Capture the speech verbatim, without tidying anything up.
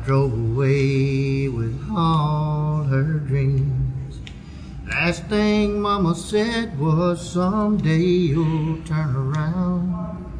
drove away with all her dreams. Last thing Mama said was, someday you'll turn around